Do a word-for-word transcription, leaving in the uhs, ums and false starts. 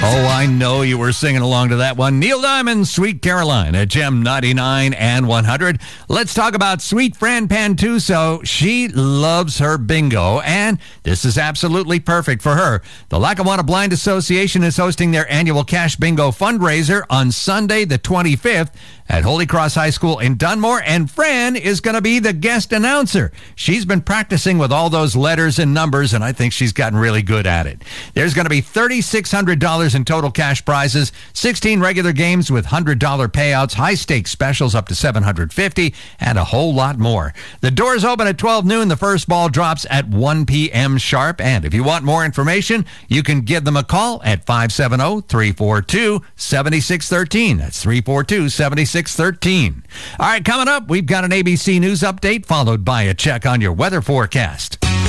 Oh, I know you were singing along to that one. Neil Diamond, Sweet Caroline at Gem ninety-nine and one hundred. Let's talk about sweet Fran Pantuso. She loves her bingo, and this is absolutely perfect for her. The Lackawanna Blind Association is hosting their annual Cash Bingo fundraiser on Sunday, the twenty-fifth, at Holy Cross High School in Dunmore, and Fran is going to be the guest announcer. She's been practicing with all those letters and numbers, and I think she's gotten really good at it. There's going to be three thousand six hundred dollars in total cash prizes, sixteen regular games with one hundred dollars payouts, high-stakes specials up to seven hundred fifty dollars, and a whole lot more. The doors open at twelve noon. The first ball drops at one p.m. sharp, and if you want more information, you can give them a call at five seven zero, three four two, seven six one three. That's three four two, seven six one three. All right, coming up, we've got an A B C News update followed by a check on your weather forecast.